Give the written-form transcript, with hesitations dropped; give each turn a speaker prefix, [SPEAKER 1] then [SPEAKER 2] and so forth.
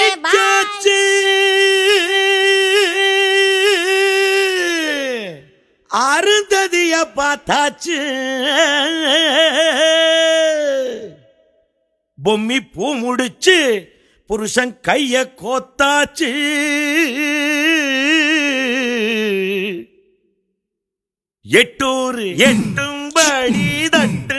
[SPEAKER 1] முடிச்சாச்சு. அருந்ததிய பார்த்தாச்சு. பொம்மி பூ முடிச்சு புருஷன் கைய கோத்தாச்சு. எட்டூர் எட்டும்படி